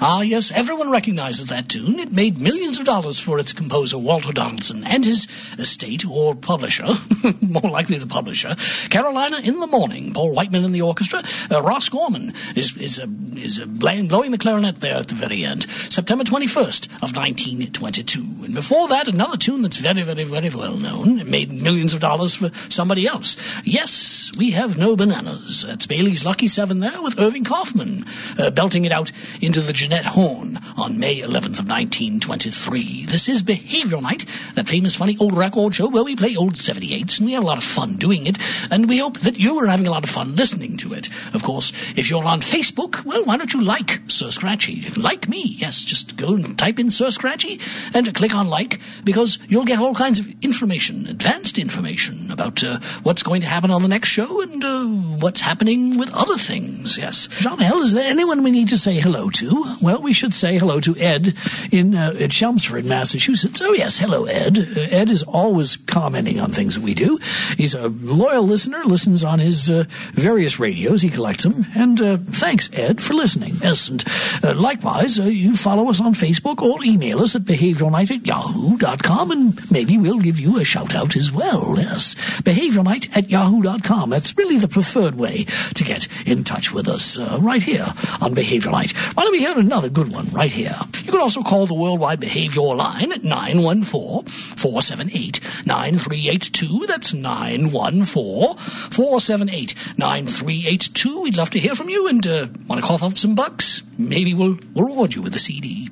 Ah, yes, everyone recognizes that tune. It made millions of dollars for its composer, Walter Donaldson, and his estate, or publisher, more likely the publisher. Carolina in the Morning, Paul Whiteman in the orchestra. Ross Gorman is blowing the clarinet there at the very end. September 21st of 1922. And before that, another tune that's very, very, very well known. It made millions of dollars for somebody else. Yes, We Have No Bananas. That's Bailey's Lucky Seven there with Irving Kaufman, belting it out into the Jeanette Horn on May 11th of 1923. This is Behavioral Night, that famous funny old record show where we play old 78s, and we have a lot of fun doing it, and we hope that you are having a lot of fun listening to it. Of course, if you're on Facebook, well, why don't you like Sir Scratchy? Like me, yes, just go and type in Sir Scratchy and click on like, because you'll get all kinds of information, advanced information about what's going to happen on the next show and what's happening with other things, yes. Jean-El, is there anyone we need to say hello to? Well, we should say hello to Ed at Chelmsford, Massachusetts. Oh, yes, hello, Ed. Ed is always commenting on things that we do. He's a loyal listener, listens on his various radios. He collects them. And thanks, Ed, for listening. Yes, and likewise, you follow us on Facebook or email us at behavioralnight@yahoo.com, and maybe we'll give you a shout-out as well. Yes, behavioralnight@yahoo.com. That's really the preferred way to get in touch with us right here on Behavioral Night. Why don't we hear another good one right here? You can also call the Worldwide Behavior line at 914-478-9382. That's 914-478-9382. We'd love to hear from you, and want to cough up some bucks? Maybe we'll reward you with a CD.